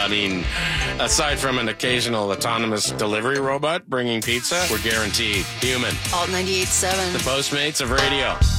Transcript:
mean, aside from an occasional autonomous delivery robot bringing pizza, we're guaranteed human. Alt 98.7. The Postmates of radio.